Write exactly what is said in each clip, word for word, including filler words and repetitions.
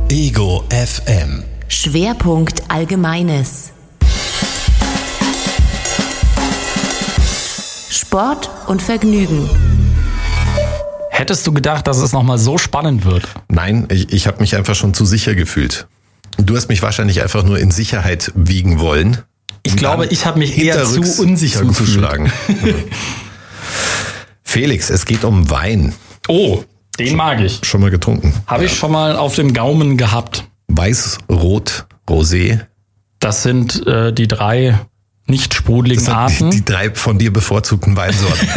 Ego F M. Schwerpunkt Allgemeines. Sport und Vergnügen. Hättest du gedacht, dass es nochmal so spannend wird? Nein, ich, ich habe mich einfach schon zu sicher gefühlt. Du hast mich wahrscheinlich einfach nur in Sicherheit wiegen wollen. Ich glaube, ich habe mich eher zu unsicher zuzuschlagen. Felix, es geht um Wein. Oh, den mag ich. Schon mal getrunken? Habe ich schon mal auf dem Gaumen gehabt. Weiß, Rot, Rosé. Das sind äh, die drei nicht sprudeligen Das Arten. sind die, die drei von dir bevorzugten Weinsorten.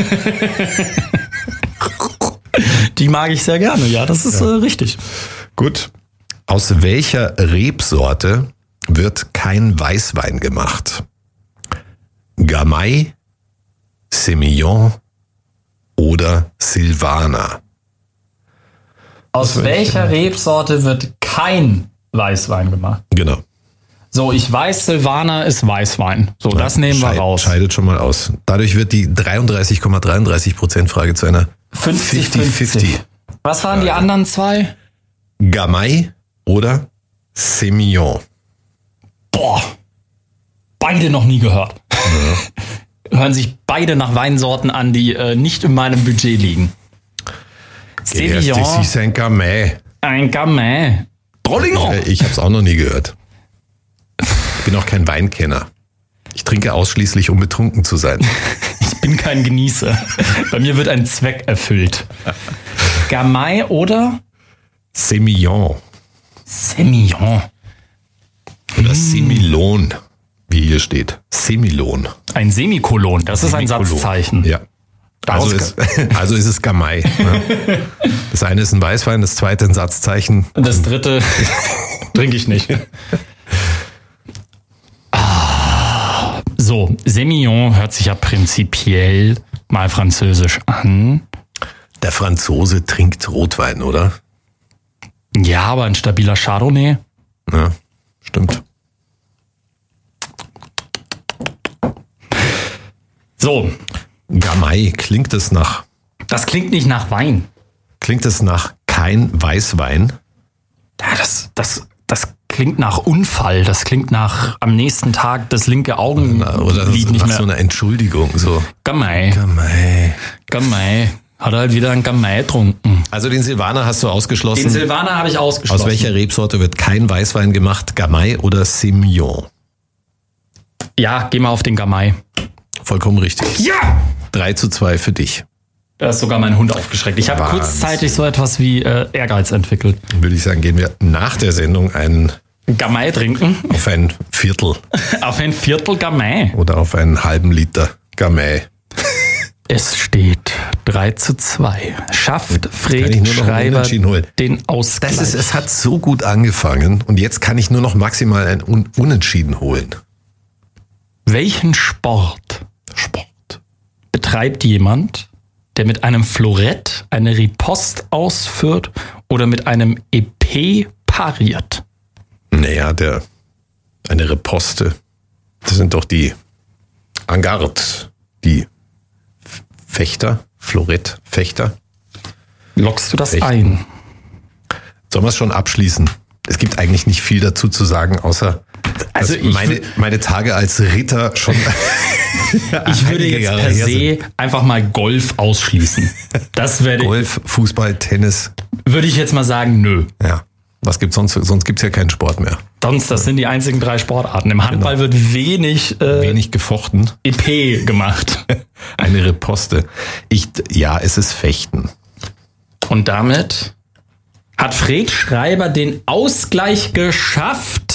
Die mag ich sehr gerne, ja, das ist ja. äh, richtig. Gut. Aus welcher Rebsorte wird kein Weißwein gemacht? Gamay, Semillon oder Silvaner? Aus, Aus welcher Rebsorte wird kein Weißwein gemacht? Genau. So, ich weiß, Silvaner ist Weißwein. So, das nehmen wir Scheid, raus. Scheidet schon mal aus. Dadurch wird die dreiunddreißig Komma dreiunddreißig Prozent Frage zu einer fünfzig fünfzig. Was waren die anderen zwei? Gamay oder Semillon? Boah, beide noch nie gehört. Ja. Hören sich beide nach Weinsorten an, die äh, nicht in meinem Budget liegen. Semillon. Das ist ein Gamay. Ein Gamay. Drollinger. Ich, ich habe es auch noch nie gehört. Ich bin auch kein Weinkenner. Ich trinke ausschließlich, um betrunken zu sein. Ich bin kein Genießer. Bei mir wird ein Zweck erfüllt. Gamay oder? Semillon. Semillon. Oder Semillon, wie hier steht. Semillon. Ein Semikolon, das ist ein Satzzeichen. Ja. Also ist, also ist es Gamay. Ne? Das eine ist ein Weißwein, das zweite ein Satzzeichen. Und das dritte trinke ich nicht. Ah, so, Semillon hört sich ja prinzipiell mal französisch an. Der Franzose trinkt Rotwein, oder? Ja, aber ein stabiler Chardonnay. Ja, stimmt. So. Gamay, klingt es nach... Das klingt nicht nach Wein. Klingt es nach kein Weißwein? Ja, das, das, das klingt nach Unfall. Das klingt nach am nächsten Tag das linke Augenlid oder nicht nach mehr. So eine Entschuldigung. So. Gamay. Gamay. Gamay. Hat er halt wieder ein Gamay getrunken. Also den Silvaner hast du ausgeschlossen? Den Silvaner habe ich ausgeschlossen. Aus welcher Rebsorte wird kein Weißwein gemacht? Gamay oder Semillon? Ja, geh mal auf den Gamay. Vollkommen richtig. Ja! drei zu zwei für dich. Da ist sogar mein Hund aufgeschreckt. Ich habe kurzzeitig so etwas wie äh, Ehrgeiz entwickelt. Würde ich sagen, gehen wir nach der Sendung einen Gamay trinken. Auf ein Viertel. Auf ein Viertel Gamay. Oder auf einen halben Liter Gamay. Es steht drei zu zwei. Schafft Fred nur noch Schreiber den Ausgleich. Das ist, es hat so gut angefangen und jetzt kann ich nur noch maximal ein Un- Unentschieden holen. Welchen Sport, Sport betreibt jemand, der mit einem Florett eine Riposte ausführt oder mit einem Epée pariert? Naja, der eine Riposte. Das sind doch die Avantgarde, die Fechter, Florett-Fechter. Lockst du das Fechten. ein? Sollen wir es schon abschließen? Es gibt eigentlich nicht viel dazu zu sagen, außer also dass meine, w- meine Tage als Ritter schon Ich würde jetzt Jahre per her se sind. einfach mal Golf ausschließen. Das werde Golf, Fußball, Tennis. würde ich jetzt mal sagen, nö. Ja. Was gibt's sonst? Sonst gibt's ja keinen Sport mehr. Sonst, das sind die einzigen drei Sportarten. Im Handball Genau. wird wenig, äh, Wenig gefochten. Epée gemacht. Eine Riposte. Ich, ja, es ist Fechten. Und damit hat Fred Schreiber den Ausgleich geschafft.